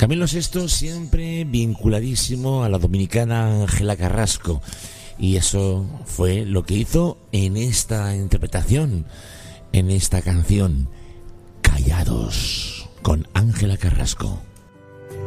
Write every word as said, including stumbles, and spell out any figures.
Camilo Sesto siempre vinculadísimo a la dominicana Ángela Carrasco, y eso fue lo que hizo en esta interpretación, en esta canción, Callados, con Ángela Carrasco.